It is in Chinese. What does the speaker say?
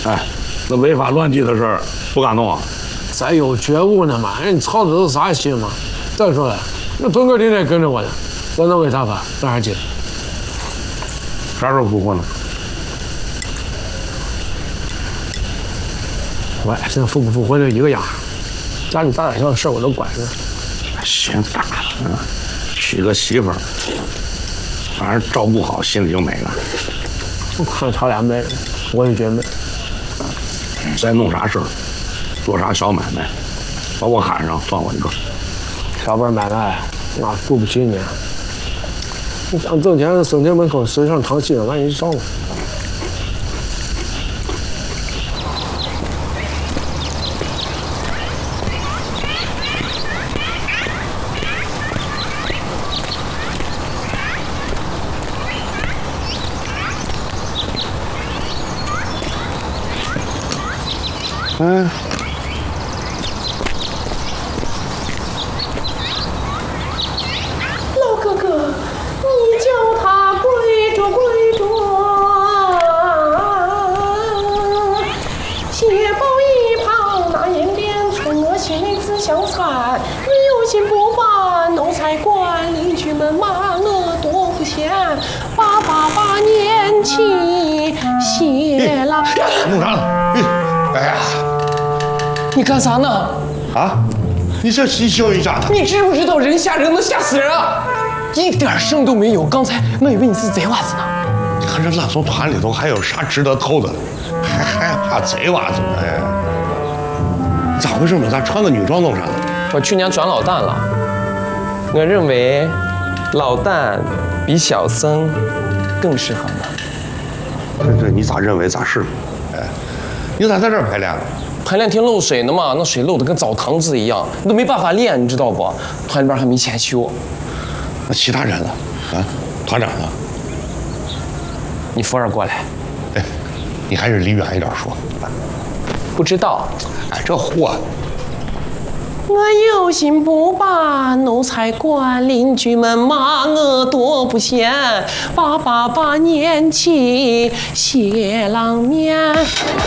哎，那违法乱纪的事儿不敢弄啊。 咱有觉悟呢嘛，人操的都是啥心嘛？再说了，那屯哥天天跟着我呢，我能为他发那啥劲？ 啥时候复婚呢？ 喂，现在复不复婚就一个样，家里大大小小事我都管着。 心大了，娶个媳妇儿，反正照顾好，心里就美了。 我看他俩美，我也觉美。 再弄啥事儿，做啥小买卖，把我喊上，算我一个。 小本买卖，那顾不起你。你想挣钱，省钱门口实际上淘气了，万一烧了。 嗯。 老哥哥，你叫他跪着跪着，血包一旁那烟点春，我心里只想惨。你有心不办，奴才管邻居们骂我多不贤，把年轻谢了。 弄啥呢？哎呀！ 你干啥呢？ 啊！你这教育家的， 你知不知道人吓人能吓死人啊？一点声都没有。刚才我以为你是贼娃子呢。 你看这烂怂团里头还有啥值得偷的？还害怕贼娃子呢？哎，咋回事嘛？咋穿个女装弄啥呢？ 我去年转老旦了，我认为老旦比小僧更适合我。 这你咋认为咋是？哎，你咋在这儿排练了？ 排练厅漏水呢嘛，那水漏的跟澡堂子一样，你都没办法练，你知道不？团里边还没钱修。 那其他人呢？啊，团长呢？ 你扶着过来。 哎，你还是离远一点说。 不知道。 哎，这货。 我有心不办，奴才管邻居们骂我多不贤，把年轻谢郎面。